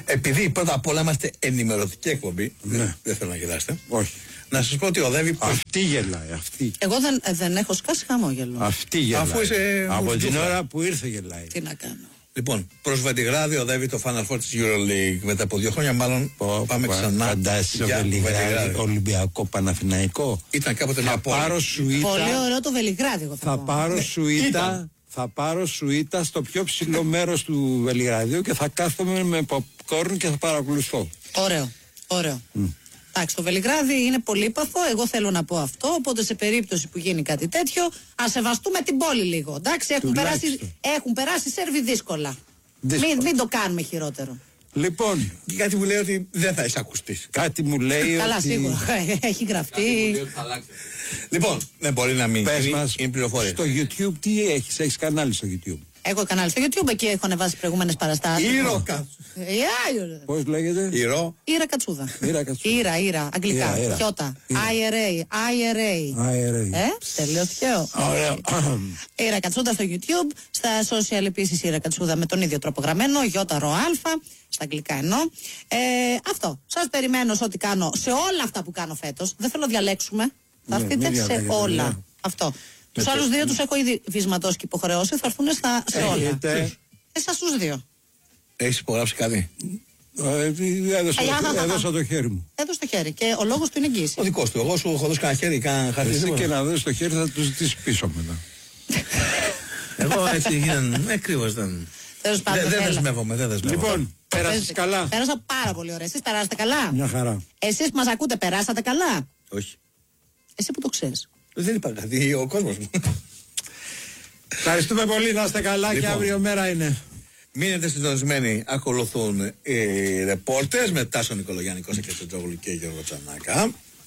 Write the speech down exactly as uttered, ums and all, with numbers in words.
Επειδή πρώτα απ' όλα είμαστε ενημερωτική εκπομπή, Ναι. δεν θέλω να γελάσετε. Όχι. Να σας πω ότι οδεύει. Αυτή γελάει, αυτή. Εγώ δεν, δεν έχω σκάσει χαμόγελο. Αυτή γελάει. Αφού είσαι Από την μουστούφα. ώρα που ήρθε γελάει. Τι να κάνω. Λοιπόν, προς Βελιγράδι οδεύει το Final Four της EuroLeague. Μετά από δύο χρόνια, μάλλον Πω, πάμε πω, ξανά. Φαντάζεσαι για Βελιγράδι, Ολυμπιακό, Παναθηναϊκό. Ήταν κάποτε μια Θα πόλη. πάρω σουίτα. Πολύ ωραίο το Βελιγράδι, εγώ θα, Θα πω. πάρω Ναι, σουίτα. ήταν. Θα πάρω σουίτα στο πιο ψηλό μέρος του Βελιγραδιού και θα κάθομαι με popcorn και θα παρακολουθώ. Ωραίο. Ωραίο. Mm. Εντάξει, το Βελιγράδι είναι πολύπαθο. Εγώ θέλω να πω αυτό. Οπότε σε περίπτωση που γίνει κάτι τέτοιο, α σεβαστούμε την πόλη λίγο. Εντάξει, έχουν περάσει, έχουν περάσει Σέρβοι δύσκολα. δύσκολα. Μην, μην το κάνουμε χειρότερο. Λοιπόν, Και κάτι μου λέει ότι δεν θα είσαι ακουστή. κάτι μου λέει Καλά, ότι... σίγουρα. Έχει γραφτεί. Λοιπόν, δεν μπορεί να μην Πες είναι, μας, είναι πληροφορία. στο YouTube τι έχεις, έχεις κανάλι στο YouTube. Έχω κανάλι στο YouTube, εκεί έχω ανεβάσει προηγούμενες παραστάσεις. Ήρο Κατσούδα. Πώς λέγεται? Ήρο. Ήρα Κατσούδα. Ήρα Κατσούδα. Ήρα, Ήρα, αγγλικά. Ήρα, Ήρα. Χιώτα. Ήρα. άι αρ έι, άι αρ έι. άι αρ έι. Ε, τελείω τυχαίο. Ωραίο. Ήρα Κατσούδα στο YouTube, στα social επίσης Ήρα Κατσούδα με τον ίδιο τρόπο γραμμένο, Ιώτα Ρο Αλφα, στα αγγλικά εννοώ. Ε, αυτό. Σας περιμένω σε ό,τι κάνω, σε όλα αυτά που κάνω φέτος. Δεν θέλω να διαλέξουμε. Θα Ναι, έρθετε μην σε διαλέγετε, όλα. ναι. Αυτό. Τους άλλους δύο τους έχω ήδη βυσματώσει και υποχρεώσει, θα έρθουν στα, σε όλα. Έχετε. Εσάς τους δύο. Έχεις υπογράψει κάτι? Ε, Έδωσα, Ε, α, α, α, α. έδωσα το χέρι μου. Έδωσε το χέρι και ο λόγος του είναι εγγύηση. Ο δικός του. Εγώ σου έχω δώσει κανένα χέρι, κανένα χαρτί. Εσύ τίποτα. και να δώσεις το χέρι θα του ζητήσει πίσω μετά. Εγώ έτσι γίνανε. Ακριβώς δεν. Τέλος πάντων, Δεν δεν έλα. δεσμεύομαι, δεν δεσμεύομαι. Λοιπόν, πέρασες Παίζετε. καλά. Πέρασα πάρα πολύ ωραία. Εσείς περάσατε καλά. Μια χαρά. Εσείς που μας ακούτε, περάσατε καλά. Όχι. Εσύ που το ξέρεις. Δεν είπα κάτι, ο κόσμος μου. Ευχαριστούμε πολύ, να είστε καλά και Λοιπόν. αύριο μέρα είναι. Μείνετε συντονισμένοι, ακολουθούν οι ρεπόρτες με Τάσο Νικολογιάννη, Κώστα Κετσετζόγλου και Γιώργο Τσανάκα.